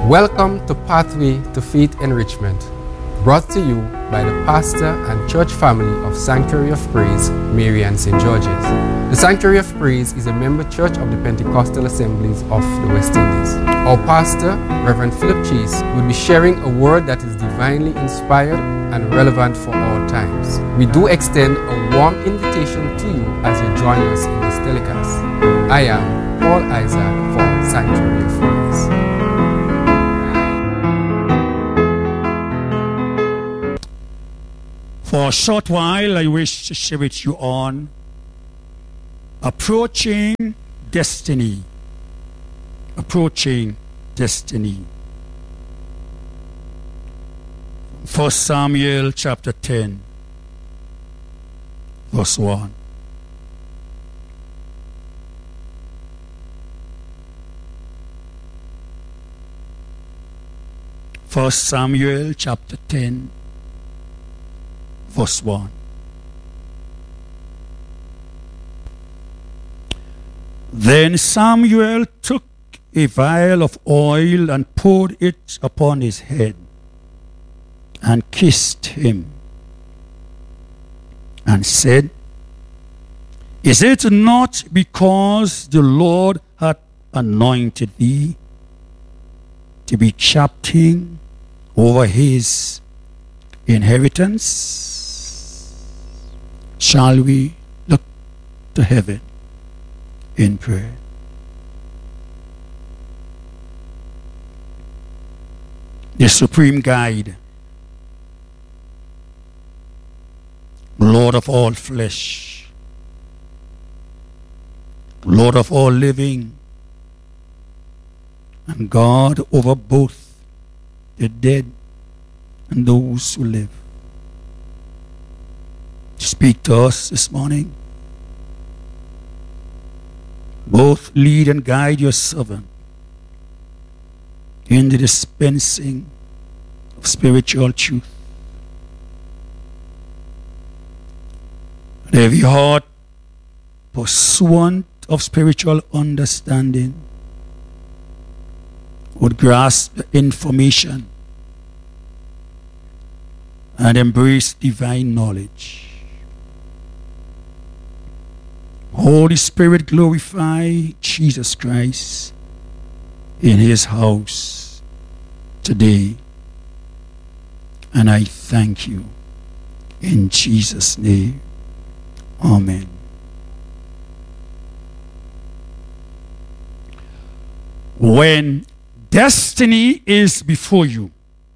Welcome to Pathway to Faith Enrichment, brought to you by the pastor and church family of Sanctuary of Praise, Mary and St. George's. The Sanctuary of Praise is a member church of the Pentecostal Assemblies of the West Indies. Our pastor, Reverend Philip Chase, will be sharing a word that is divinely inspired and relevant for all times. We do extend a warm invitation to you as you join us in this telecast. I am Paul Isaac for Sanctuary of Praise. For a short while, I wish to share with you on approaching destiny. Approaching destiny. 1 Samuel chapter 10, verse 1. First Samuel chapter 10, verse 1. Then Samuel took a vial of oil and poured it upon his head and kissed him and said, Is it not because the Lord hath anointed thee to be captain over his inheritance? Shall we look to heaven in prayer? The supreme guide, Lord of all flesh, Lord of all living, and God over both the dead and those who live. Speak to us this morning. Both lead and guide your servant in the dispensing of spiritual truth. And every heart pursuant of spiritual understanding would grasp the information and embrace divine knowledge. Holy Spirit, glorify Jesus Christ in his house today. And I thank you in Jesus' name. Amen. When destiny is before you,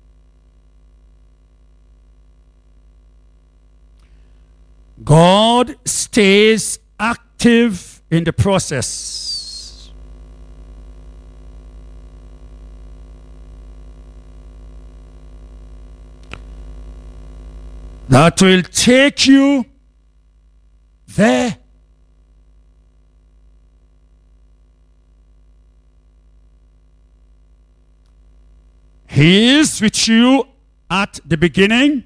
God stays active in the process. That will take you there. He is with you at the beginning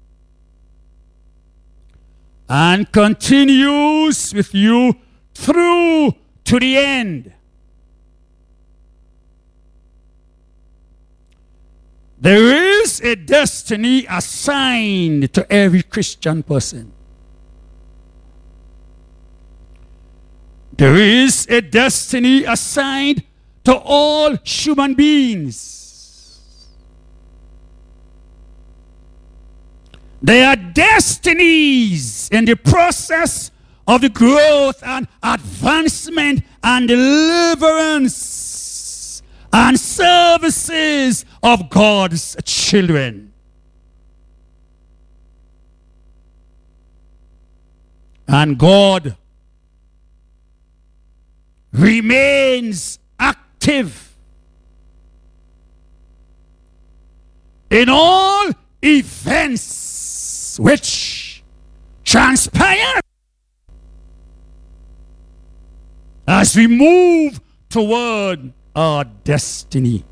and continues with you through to the end. There is a destiny assigned to every Christian person. There is a destiny assigned to all human beings. There are destinies in the process of the growth and advancement and deliverance and services of God's children. And God remains active in all events which transpire as we move toward our destiny.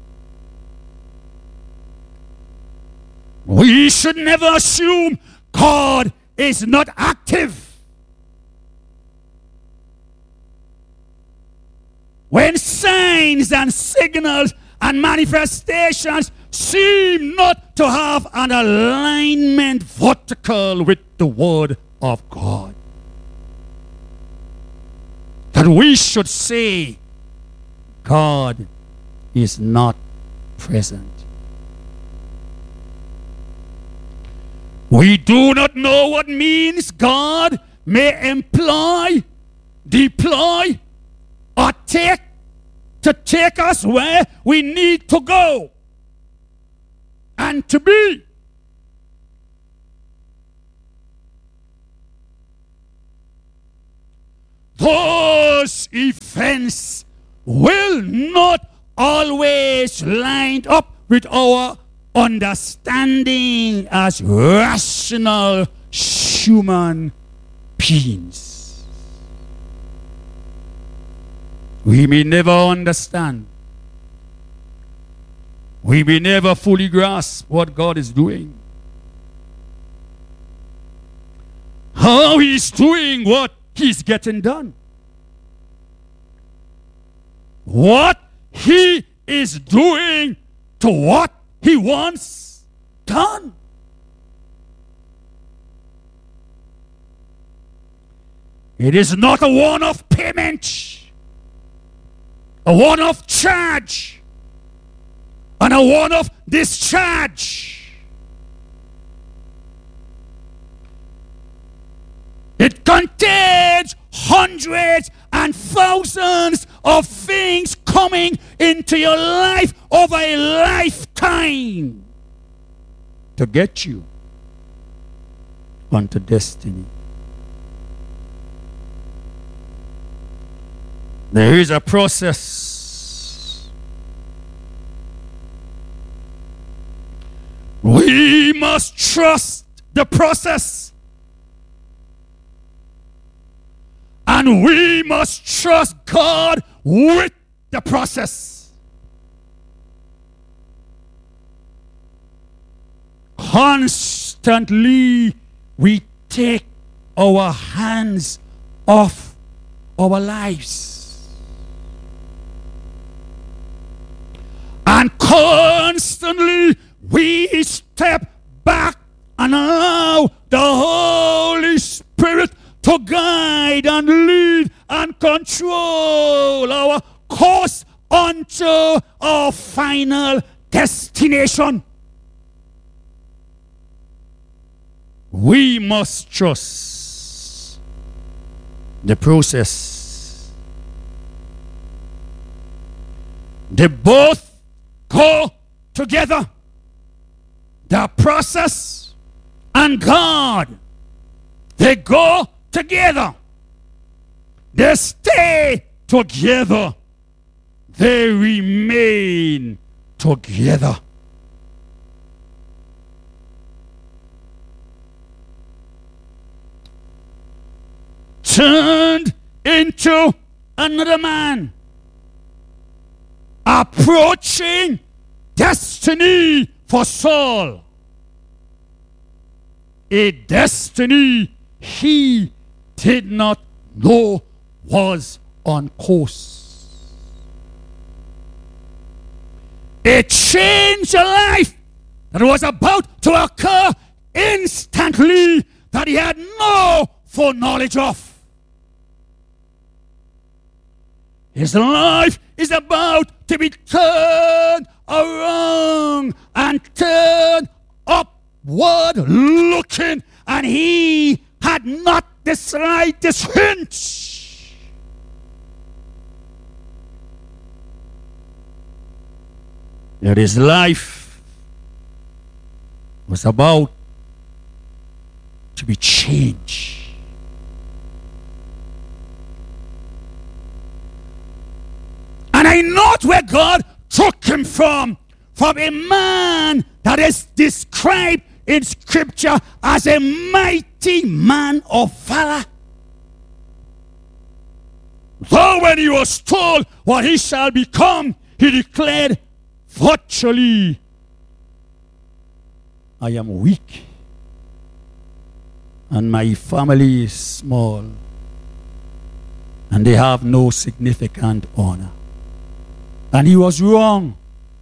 We should never assume God is not active. When signs and signals and manifestations seem not to have an alignment vertical with the Word of God. That we should say, God is not present. We do not know what means God may employ, deploy, or take to take us where we need to go and to be. Those events will not always line up with our understanding as rational human beings. We may never understand. We may never fully grasp what God is doing. How He's doing what He's getting done. What He is doing to what He wants done. It is not a one-off payment, a one-off charge, and a one-off discharge. It contains hundreds and thousands of things coming into your life over a lifetime to get you onto destiny. There is a process. We must trust the process. And we must trust God with the process. Constantly we take our hands off our lives. And constantly we step back and allow the Holy Spirit to guide and lead and control our course unto our final destination. We must trust the process. They both go together. The process and God, they go together. They stay together. They remain together. Turned into another man, approaching destiny for Saul. A destiny he did not know was on course. A change of life that was about to occur instantly that he had no foreknowledge of. His life is about to be turned around and turned upward looking, and he had not the slightest hint. That his life was about to be changed. And I note where God took him from a man that is described in Scripture as a mighty man of valor. Though when he was told what he shall become, he declared, virtually, I am weak, and my family is small, and they have no significant honor. And he was wrong.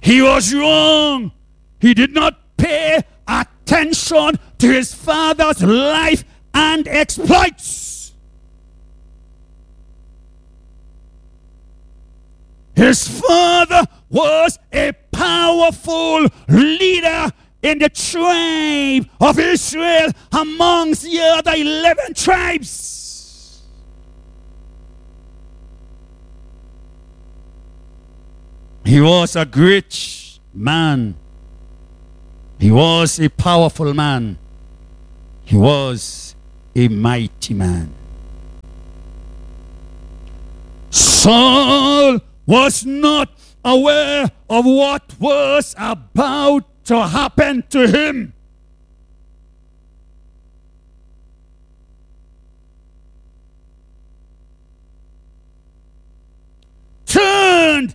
He was wrong. He did not pay attention to his father's life and exploits. His father was a powerful leader in the tribe of Israel amongst the other 11 tribes. He was a great man. He was a powerful man. He was a mighty man. Saul was not aware of what was about to happen to him. Turn